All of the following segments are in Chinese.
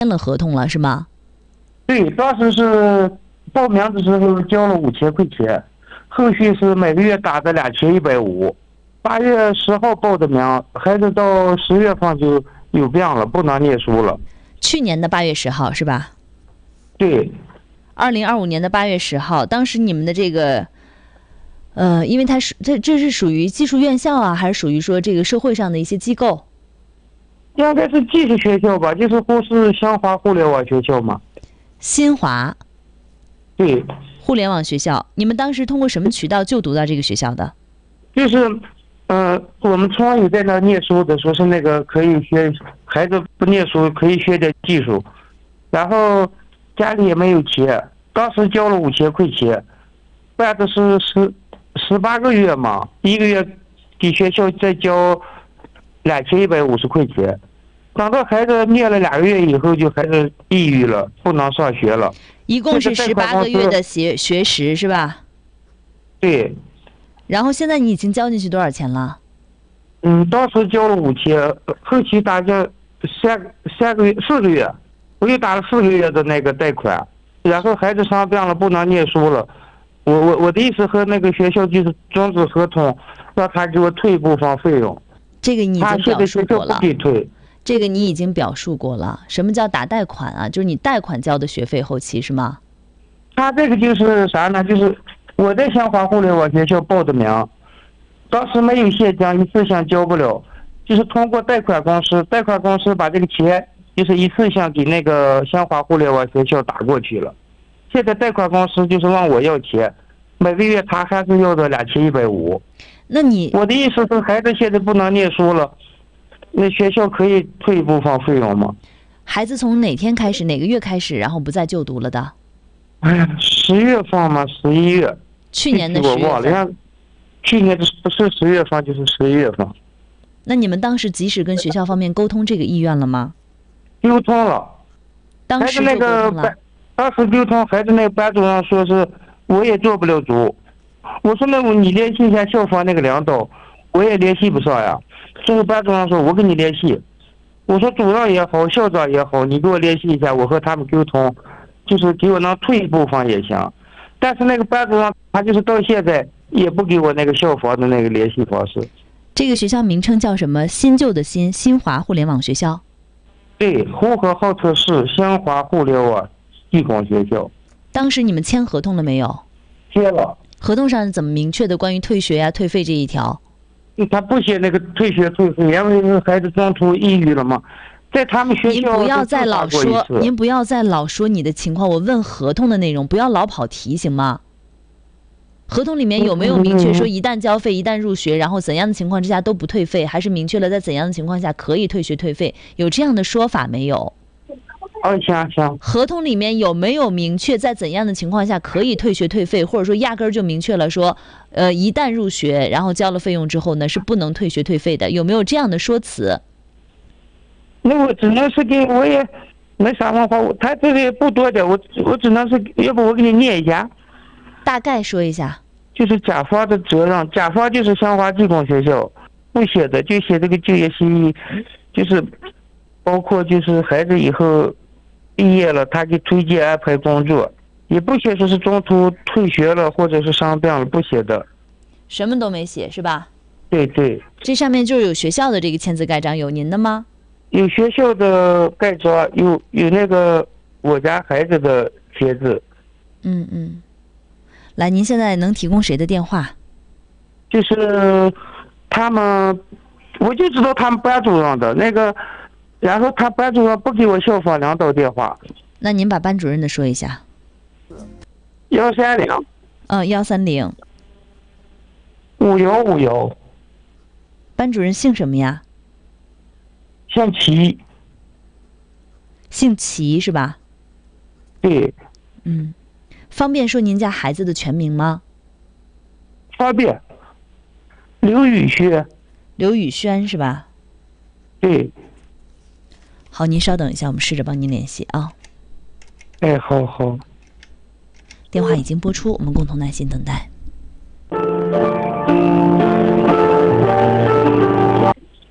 签了合同了是吗？ 对，当时是报名的时候交了5000块钱，后续是每个月打的2150。8月10号报的名，孩子到10月份就有病了，不能念书了。 去年的8月10号是吧对。 2025年的8月10号，当时你们的这个，因为这是属于技术院校啊，还是属于说这个社会上的一些机构？ 应该是技术学校吧，就是呼市新华互联网学校嘛。 新华对。 互联网学校，你们当时通过什么渠道就读到这个学校的？ 就是，我们村里在那念书的时候是那个可以学，孩子不念书可以学点技术，然后家里也没有钱，当时交了5000块钱，办的是18个月嘛，一个月给学校再交2150块钱。等到孩子念了2个月以后，就孩子抑郁了，不能上学了。 一共是18个月的学时是吧？ 对。 然后现在你已经交进去多少钱了？ 当时交了5000，后期打交4个月，我又打了4个月的那个贷款，然后孩子生病了，不能念书了。我的意思和那个学校就是终止合同，让他给我退一部分费用。 这个你已经表述过了。他现在学校不给退。 这个你已经表述过了。什么叫打贷款啊？就是你贷款交的学费后期是吗？ 他这个就是啥呢？就是我在新华互联网学校报的名，当时没有现金，一次性交不了，就是通过贷款公司把这个钱就是一次性给那个新华互联网学校打过去了。现在贷款公司就是问我要钱，每个月他还是要的2150。 那我的意思是，孩子现在不能念书了，那学校可以退一部分费用吗？ 孩子从哪天开始，哪个月开始，然后不再就读了的 ？10月份嘛，11月。 去年的10月份。 我忘了，去年的不是10月份就是11月份。 那你们当时及时跟学校方面沟通这个意愿了吗？ 沟通了。 当时就沟通了。 当时沟通，孩子那个班主任说是我也做不了主。我说那你联系一下校方那个领导，我也联系不上呀。最后班主任说我跟你联系。我说主任也好，校长也好，你给我联系一下，我和他们沟通，就是给我能退一部分也行。但是那个班主任他就是到现在也不给我那个校方的那个联系方式。 这个学校名称叫什么？新旧的新，新华互联网学校。 对，呼和浩特市新华互联网技工学校。 当时你们签合同了没有？ 签了。 合同上是怎么明确的关于退学呀、退费这一条？ 他不写那个退学退费，因为孩子中途抑郁了嘛，在他们学校。 您不要再老说你的情况，我问合同的内容，不要老跑题行吗？合同里面有没有明确说一旦交费、一旦入学，然后怎样的情况之下都不退费，还是明确了在怎样的情况下可以退学退费？有这样的说法没有？ 行。 合同里面有没有明确在怎样的情况下可以退学退费，或者说压根儿就明确了说，一旦入学，然后交了费用之后呢，是不能退学退费的？有没有这样的说辞？ 那我只能是我也没啥文化，他这个也不多的，我只能是，要不我给你念一下， 大概说一下。 就是甲方的责任，甲方就是新华技工学校，不写的就写这个就业协议，就是包括就是孩子以后毕业了，他给推荐安排工作，也不写说是中途退学了或者是生病了，不写的。 什么都没写是吧？ 对。这上面就是有学校的这个签字盖章，有您的吗？ 有学校的盖章，有那个我家孩子的签字。 来，您现在能提供谁的电话？ 就是他们，我就知道他们班主任的那个，然后他班主任不给我校方领导电话。 那您把班主任的说一下。 130。 130。 5151。 班主任姓什么呀？ 姓齐。 姓齐是吧？ 对。 方便说您家孩子的全名吗？ 方便。刘宇轩。 刘宇轩是吧？ 对。 好，您稍等一下，我们试着帮您联系啊。 好。 电话已经拨出，我们共同耐心等待。 喂。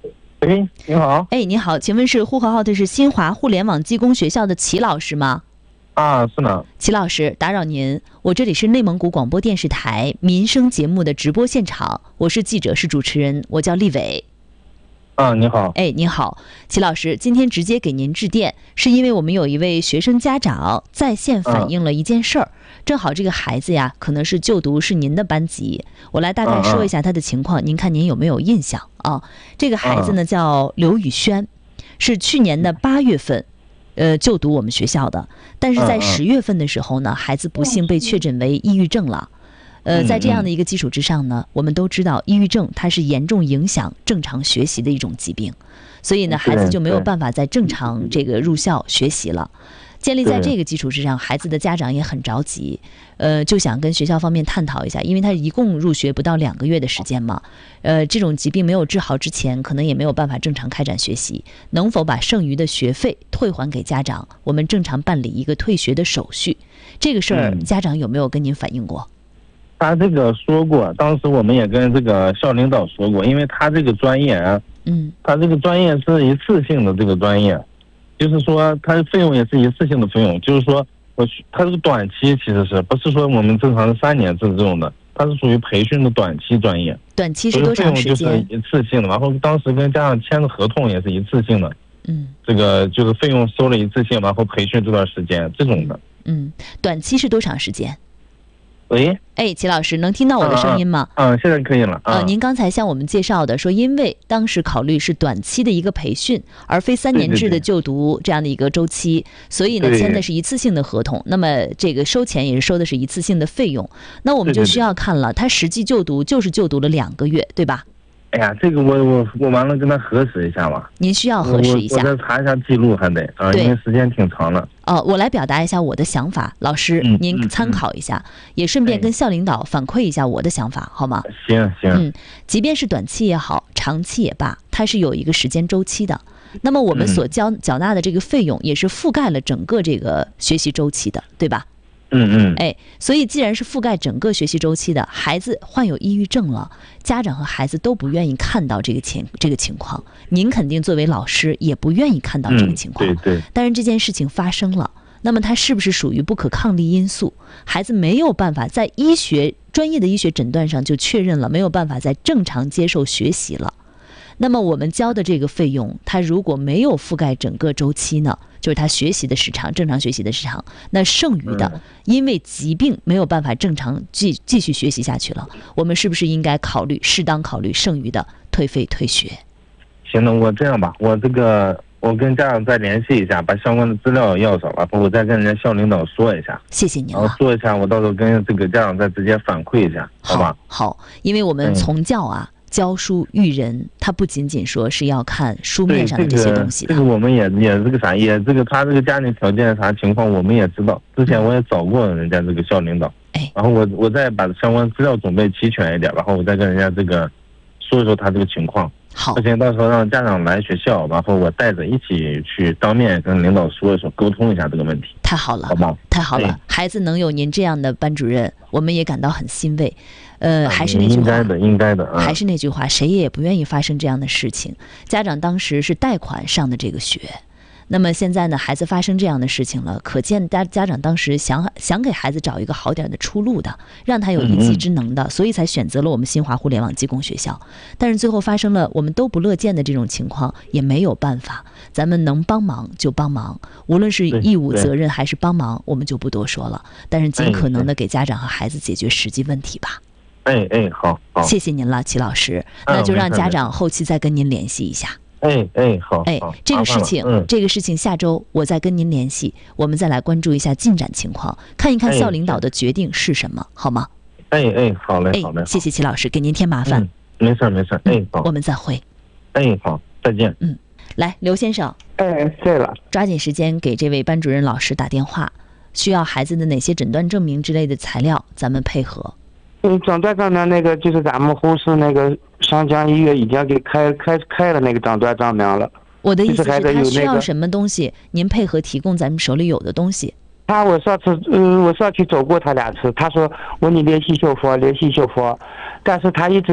喂，你好。 哎，你好，请问是呼和浩特市新华互联网技工学校的齐老师吗？ 啊，是呢。 齐老师，打扰您，我这里是内蒙古广播电视台民生节目的直播现场，我是记者，是主持人，我叫丽伟。 啊，你好。 哎，你好，齐老师，今天直接给您致电，是因为我们有一位学生家长在线反映了一件事儿，正好这个孩子呀，可能是就读是您的班级，我来大概说一下他的情况，您看您有没有印象啊？这个孩子呢叫刘宇轩，是去年的8月份，就读我们学校的，但是在10月份的时候呢，孩子不幸被确诊为抑郁症了。在这样的一个基础之上呢，我们都知道抑郁症它是严重影响正常学习的一种疾病，所以呢，孩子就没有办法在正常这个入校学习了。建立在这个基础之上，孩子的家长也很着急，就想跟学校方面探讨一下，因为他一共入学不到2个月的时间嘛，这种疾病没有治好之前，可能也没有办法正常开展学习，能否把剩余的学费退还给家长，我们正常办理一个退学的手续？这个事儿，家长有没有跟您反映过？ 他这个说过，当时我们也跟这个校领导说过，因为他这个专业啊，他这个专业是一次性的这个专业，就是说他的费用也是一次性的费用，就是说他这个短期其实是不是说我们正常是3年制这种的，它是属于培训的短期专业。 短期是多长时间？ 就是一次性的，然后当时跟家长签的合同也是一次性的，这个就是费用收了一次性，然后培训这段时间这种的。 短期是多长时间？ 喂， 哎，齐老师，能听到我的声音吗？ 现在可以了。 您刚才向我们介绍的说，因为当时考虑是短期的一个培训，而非3年制的就读这样的一个周期，所以呢，签的是一次性的合同。那么这个收钱也是收的是一次性的费用。那我们就需要看了，他实际就读就是就读了2个月，对吧？ 哎呀，这个我完了跟他核实一下吧。 您需要核实一下。 我再查一下记录还得因为时间挺长了。 我来表达一下我的想法，老师您参考一下，也顺便跟校领导反馈一下我的想法，好吗？ 行。 即便是短期也好，长期也罢，它是有一个时间周期的。那么我们所缴纳的这个费用也是覆盖了整个这个学习周期的，对吧？所以既然是覆盖整个学习周期的，孩子患有抑郁症了，家长和孩子都不愿意看到这个情况，您肯定作为老师也不愿意看到这个情况。 对。 但是这件事情发生了，那么它是不是属于不可抗力因素？孩子没有办法在专业的医学诊断上就确认了，没有办法再正常接受学习了。那么我们交的这个费用，它如果没有覆盖整个周期呢，就是他学习的时长，正常学习的时长，那剩余的，因为疾病没有办法正常继续学习下去了，我们是不是应该适当考虑剩余的退费退学？ 行，那我这样吧，我跟家长再联系一下，把相关的资料要上，然后我再跟人家校领导说一下。 谢谢您了。 然后说一下，我到时候跟这个家长再直接反馈一下，好吧？ 好，因为我们从教教书育人，他不仅仅说是要看书面上的这些东西的。 这个我们也这个啥，他这个家庭条件啥情况我们也知道，之前我也找过人家这个校领导，然后我再把相关资料准备齐全一点，然后我再跟人家这个说一说他这个情况。 好， 而且到时候让家长来学校，然后我带着一起去当面跟领导说一说，沟通一下这个问题。 太好了， 好吧？ 太好了，孩子能有您这样的班主任，我们也感到很欣慰。还是那句话， 应该的。 还是那句话，谁也不愿意发生这样的事情。家长当时是贷款上的这个学，那么现在呢，孩子发生这样的事情了，可见家长当时想给孩子找一个好点的出路的，让他有一技之能的，所以才选择了我们新华互联网技工学校。但是最后发生了我们都不乐见的这种情况，也没有办法，咱们能帮忙就帮忙，无论是义务责任还是帮忙，我们就不多说了，但是尽可能的给家长和孩子解决实际问题吧。 好， 谢谢您了，齐老师，那就让家长后期再跟您联系一下。 好。 这个事情下周我再跟您联系，我们再来关注一下进展情况，看一看校领导的决定是什么，好吗？ 好嘞。 谢谢齐老师，给您添麻烦。 没事。好， 我们再会。 好，再见。 来，刘先生。 对了， 抓紧时间给这位班主任老师打电话，需要孩子的哪些诊断证明之类的材料，咱们配合。 诊断证明那个就是咱们呼市那个上江医院已经给开了那个诊断证明了。 我的意思是，他需要什么东西，您配合提供咱们手里有的东西。 我上去走过他2次，他说你联系校方，但是他一直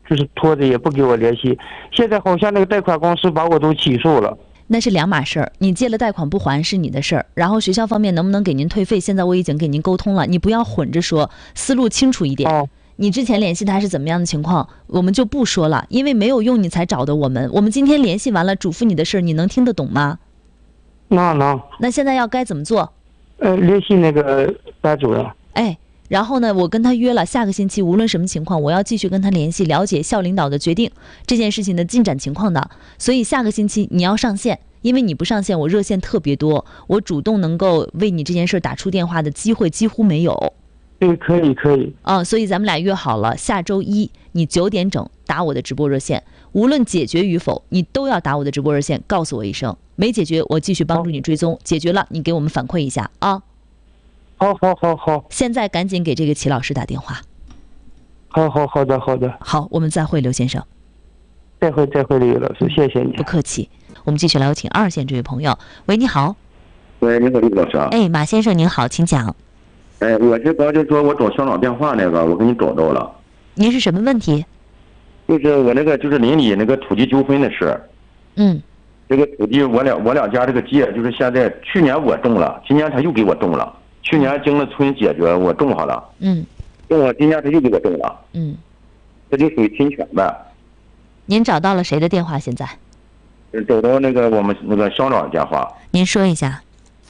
就是拖着也不给我联系。现在好像那个贷款公司把我都起诉了。 那是两码事儿，你借了贷款不还是你的事儿，然后学校方面能不能给您退费，现在我已经给您沟通了，你不要混着说，思路清楚一点。 哦， 你之前联系他是怎么样的情况，我们就不说了，因为没有用你才找的我们。我们今天联系完了，嘱咐你的事儿，你能听得懂吗？ 能。 那现在要该怎么做？ 联系那个班主任。 然后呢，我跟他约了，下个星期无论什么情况，我要继续跟他联系，了解校领导的决定，这件事情的进展情况的。所以下个星期你要上线，因为你不上线，我热线特别多，我主动能够为你这件事打出电话的机会几乎没有。 对，可以。 所以咱们俩约好了，下周一你9点整打我的直播热线，无论解决与否，你都要打我的直播热线，告诉我一声。没解决，我继续帮助你追踪；解决了，你给我们反馈一下啊。 好。 现在赶紧给这个齐老师打电话。 好的。 好，我们再会，刘先生。 再会，刘老师，谢谢你。 不客气。我们继续来有请2线这位朋友。喂，你好。 喂，你好，李老师。 马先生您好，请讲。 我是刚就说我找校长电话那个，我给你找到了。 您是什么问题？ 就是我那个就是邻里那个土地纠纷的事。这个土地我两家这个界就是现在去年我种了，今年他又给我种了。去年经了村解决，我种好了。种了，今年他又给我种了。这就属于侵权呗。 您找到了谁的电话？现在？ 找到那个我们那个乡长的电话。 您说一下。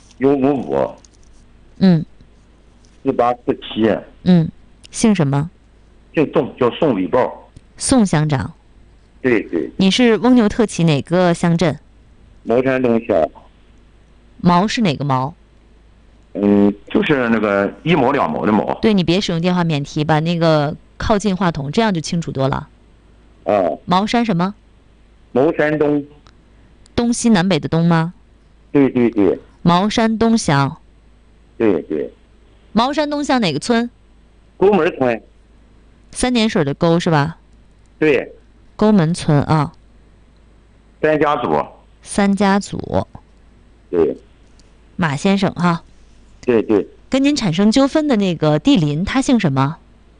155。4847。 姓什么？ 姓宋，叫宋伟豹。 宋乡长。 对。 你是翁牛特旗哪个乡镇？ 茅山东乡。 毛是哪个毛？ 就是那个1毛2毛的毛。 对，你别使用电话免提，把那个靠近话筒，这样就清楚多了。茅山什么？ 茅山东。 东西南北的东吗？ 对。 茅山东乡。 对。 茅山东乡哪个村？ 沟门村。 3点水的沟是吧？ 对。 沟门村啊。 3家组。 3家组。 对。 马先生哈。 对。 跟您产生纠纷的那个地邻，他姓什么？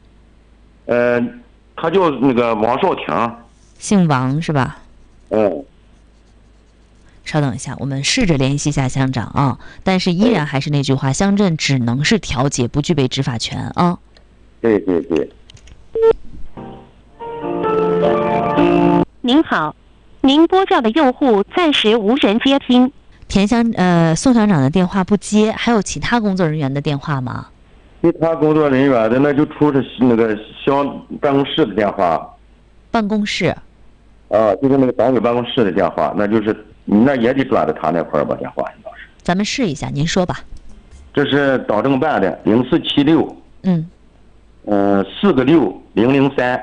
他叫那个王少廷。 姓王是吧？稍等一下，我们试着联系一下乡长啊。但是依然还是那句话，乡镇只能是调解，不具备执法权啊。 对。 您好，您拨叫的用户暂时无人接听。 宋乡长的电话不接，还有其他工作人员的电话吗？ 其他工作人员的那就出是那个乡办公室的电话。 办公室。 就是那个党委办公室的电话，那就是你那也得转到他那块儿吧，电话。 咱们试一下，您说吧。 这是党政办的0476。4个6003。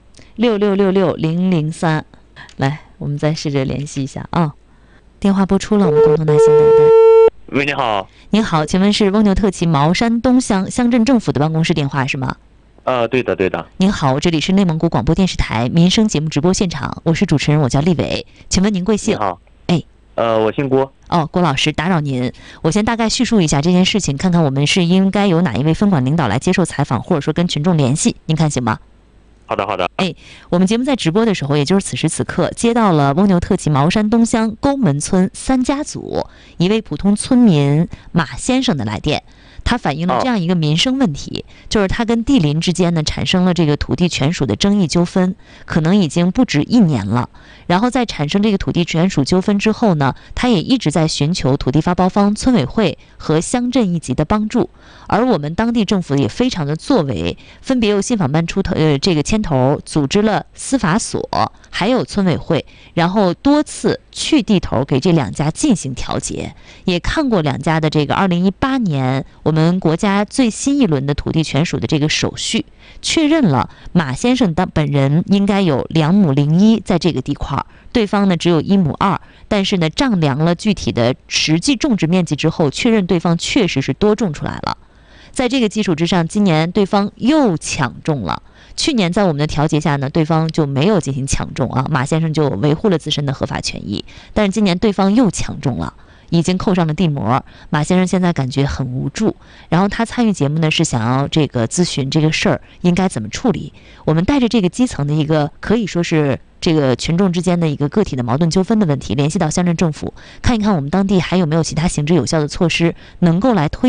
6666003。来，我们再试着联系一下啊。电话拨出了，我们共同耐心等待。 喂，你好。 您好，请问是翁牛特旗茅山东乡乡镇政府的办公室电话是吗？ 对的。 您好，这里是内蒙古广播电视台民生节目直播现场，我是主持人，我叫丽伟，请问您贵姓？ 你好。我姓郭。 郭老师，打扰您，我先大概叙述一下这件事情，看看我们是应该由哪一位分管领导来接受采访，或者说跟群众联系，您看行吗？ 好的。 我们节目在直播的时候，也就是此时此刻，接到了翁牛特旗茅山东乡沟门村3家组一位普通村民马先生的来电。他反映了这样一个民生问题，就是他跟地邻之间呢产生了这个土地权属的争议纠纷，可能已经不止1年了。然后在产生这个土地权属纠纷之后呢，他也一直在寻求土地发包方、村委会和乡镇一级的帮助。而我们当地政府也非常的作为，分别由信访办牵头，组织了司法所，还有村委会，然后多次去地头给这2家进行调解，也看过2家的这个2018年我们国家最新一轮的土地权属的这个手续，确认了马先生本人应该有2亩01在这个地块，对方呢只有1亩2，但是呢丈量了具体的实际种植面积之后，确认对方确实是多种出来了。在这个基础之上，今年对方又抢种了。去年在我们的调解下呢，对方就没有进行抢种啊，马先生就维护了自身的合法权益。但是今年对方又抢种了， 已经扣上了地膜。马先生现在感觉很无助，然后他参与节目呢是想要这个咨询这个事儿应该怎么处理。我们带着这个基层的一个可以说是这个群众之间的一个个体的矛盾纠纷的问题，联系到乡镇政府，看一看我们当地还有没有其他行之有效的措施能够来推